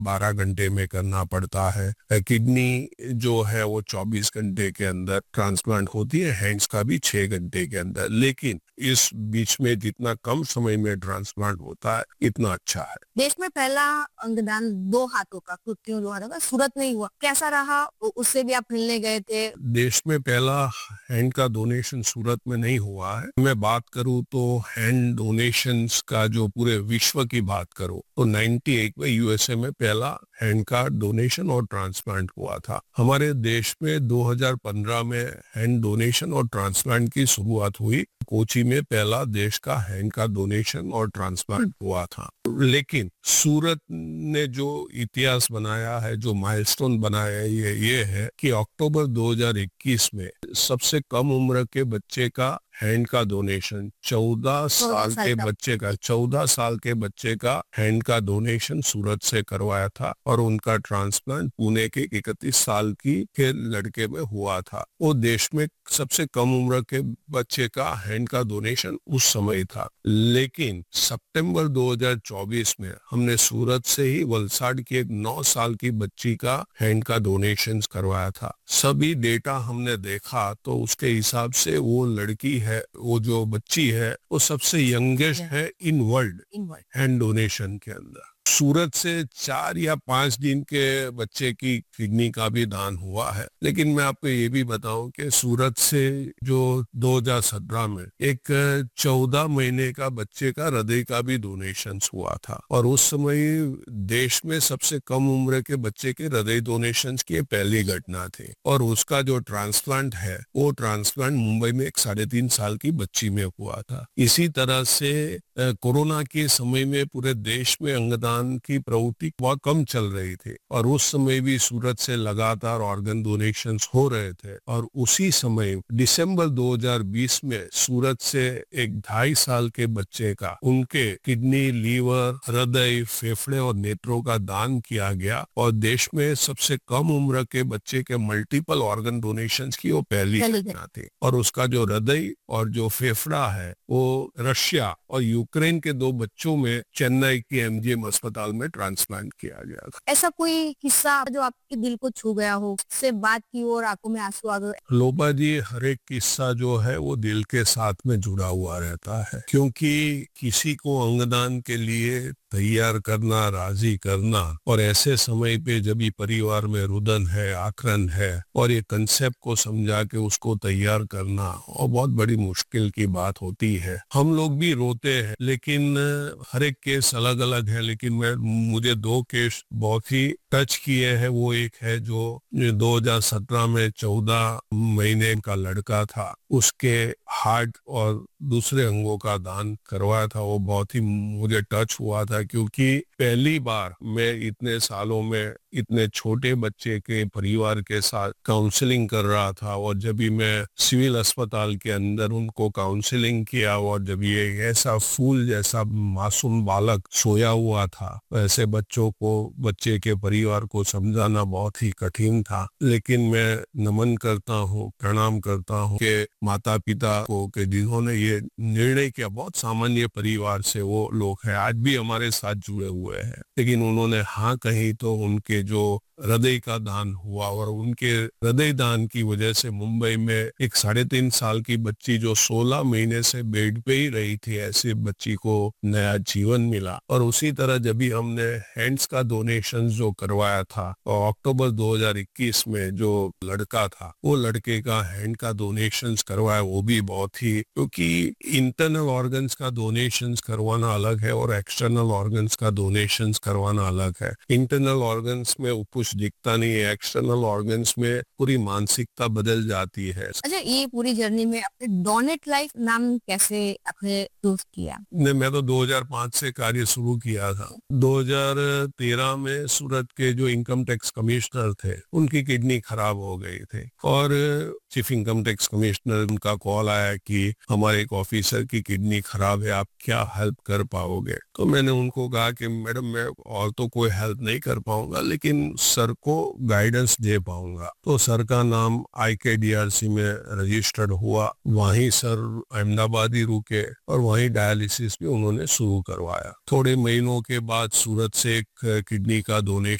12 घंटे में करना पड़ता है। किडनी जो है वो 24 घंटे के अंदर ट्रांसप्लांट होती है, हैंड्स का भी 6 घंटे के अंदर। लेकिन इस बीच में जितना कम समय में ट्रांसप्लांट होता है इतना अच्छा है। देश में पहला अंगदान 2 हाथों का, कृत्रिम 2 हाथों का सूरत में ही हुआ, कैसा रहा? उससे भी आप मिलने गए थे? देश में पहला हैंड का डोनेशन सूरत में नहीं हुआ है। मैं बात करूं तो हैंड डोनेशंस का जो पूरे विश्व की बात करूं तो 98 में यूएसए में पहला हैंड का डोनेशन और ट्रांसप्लांट हुआ था। हमारे देश में 2015 में हैंड डोनेशन और ट्रांसप्लांट की शुरुआत हुई। कोची में पहला देश का हैंड का डोनेशन और ट्रांसप्लांट हुआ था। लेकिन सूरत ने जो इतिहास बनाया है, जो माइलस्टोन बनाया है, ये है कि अक्टूबर 2021 में सबसे कम उम्र के बच्चे का हैंड का डोनेशन 14 साल के बच्चे का 14 साल के बच्चे का हैंड का डोनेशन सूरत से करवाया था और उनका ट्रांसप्लांट पुणे के 31 साल के लड़के में हुआ था। वो देश में सबसे कम उम्र के बच्चे का हैंड का डोनेशन उस समय था। लेकिन सितंबर 2024 में हमने सूरत से ही वलसाड़ की एक 9 साल की बच्ची का हैंड का डोनेशन करवाया था। सभी डेटा हमने देखा तो उसके हिसाब से वो लड़की है, वो जो बच्ची है वो सबसे यंगेस्ट है इन वर्ल्ड हैंड डोनेशन के अंदर। सूरत से 4 या 5 दिन के बच्चे की किडनी का भी दान हुआ है। लेकिन मैं आपको ये भी बताऊं कि सूरत से जो 2017 में एक 14 महीने का बच्चे का हृदय का भी डोनेशन हुआ था और उस समय देश में सबसे कम उम्र के बच्चे के हृदय डोनेशन की पहली घटना थी। और उसका जो ट्रांसप्लांट है वो ट्रांसप्लांट मुंबई में एक 3.5 साल की बच्ची में हुआ था। इसी तरह से कोरोना के समय में पूरे देश में अंगदान की प्रवृत्ति बहुत कम चल रही थी और उस समय भी सूरत से लगातार ऑर्गन डोनेशंस हो रहे थे। और उसी समय दिसंबर 2020 में सूरत से एक 2.5 साल के बच्चे का उनके किडनी, लीवर, हृदय, फेफड़े और नेत्रों का दान किया गया और देश में सबसे कम उम्र के बच्चे के मल्टीपल ऑर्गन डोनेशंस की वो पहली घटना थी। और उसका जो हृदय और जो फेफड़ा है वो रशिया और यूक्रेन के 2 बच्चों में चेन्नई की एमजीएम अस्पताल में ट्रांसप्लांट किया गया था। ऐसा कोई किस्सा जो आपके दिल को छू गया हो, से बात की और आंखों में आंसू आ गए? लोबा जी, हर एक किस्सा जो है वो दिल के साथ में जुड़ा हुआ रहता है, क्योंकि किसी को अंगदान के लिए तैयार करना, राजी करना और ऐसे समय पे जब ये परिवार में रुदन है, आक्रन है और ये कंसेप्ट को समझा के उसको तैयार करना और बहुत बड़ी मुश्किल की बात होती है। हम लोग भी रोते हैं, लेकिन हर एक केस अलग अलग है। लेकिन मुझे 2 केस बहुत ही टच किए हैं। वो एक है जो 2017 में 14 महीने का लड़का था, उसके हार्ट और दूसरे अंगों का दान करवाया था। वो बहुत ही मुझे टच हुआ था, क्योंकि पहली बार मैं इतने सालों में इतने छोटे बच्चे के परिवार के साथ काउंसलिंग कर रहा था। और जब भी मैं सिविल अस्पताल के अंदर उनको काउंसलिंग किया और जब ये ऐसा फूल जैसा मासूम बालक सोया हुआ था, ऐसे बच्चे के परिवार को समझाना बहुत ही कठिन था। लेकिन मैं नमन करता हूँ, प्रणाम करता हूँ कि माता पिता को कि जिन्होंने ये निर्णय किया। बहुत सामान्य परिवार से वो लोग हैं, आज भी हमारे साथ जुड़े हुए हैं, लेकिन उन्होंने हाँ कही तो उनके जो हृदय का दान हुआ और उनके हृदय दान की वजह से मुंबई में एक 3.5 साल की बच्ची जो 16 महीने से बेड पे ही रही थी, ऐसी बच्ची को नया जीवन मिला। और उसी तरह जब भी हमने हैंड्स का डोनेशन जो करवाया था और अक्टूबर 2021 में जो लड़का था, वो लड़के का हैंड का डोनेशन करवाया, वो भी बहुत ही, क्योंकि इंटरनल ऑर्गन्स का डोनेशन करवाना अलग है और एक्सटर्नल ऑर्गन्स का डोनेशन करवाना अलग है। इंटरनल ऑर्गन्स में कुछ दिखता नहीं है, एक्सटर्नल ऑर्गन्स में पूरी मानसिकता बदल जाती है। अच्छा, ये पूरी जर्नी में आपने डोनेट लाइफ नाम कैसे आपने चूज किया? मैं तो 2005 से कार्य शुरू किया था। 2013 में सूरत के जो इनकम टैक्स कमिश्नर थे, उनकी किडनी खराब हो गई थी और चीफ इनकम टैक्स कमिश्नर, उनका कॉल आया कि हमारे एक ऑफिसर की किडनी खराब है, आप क्या हेल्प कर पाओगे? तो मैंने उनको कहा कि मैडम, मैं और तो कोई हेल्प नहीं कर पाऊंगा, लेकिन सर को गाइडेंस दे पाऊंगा। तो सर का नाम IKDRC में रजिस्टर्ड हुआ, वहीं सर अहमदाबाद ही रुके और वहीं डायलिसिस भी उन्होंने शुरू करवाया। थोड़े महीनों के बाद सूरत से एक किडनी का डोनेशन